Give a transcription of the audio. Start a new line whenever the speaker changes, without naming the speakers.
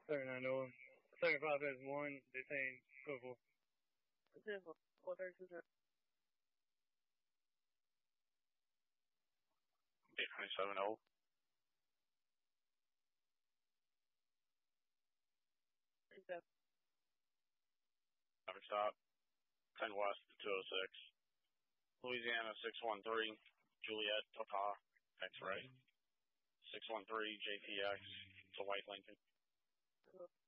39 Noah. 75 has 1, detain, go for.
827 Number stop. 10 West 206. Louisiana 613. Juliet Tata. X-ray. 613 JPX to White Lincoln.